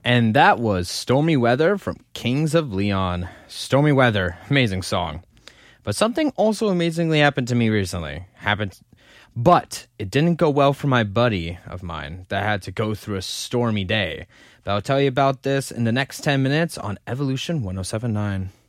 And that was Stormy Weather from Kings of Leon. Stormy Weather, amazing song. But something also amazingly happened to me recently. But it didn't go well for my buddy of mine that had to go through a stormy day. But I'll tell you about this in the next 10 minutes on Evolution 1079.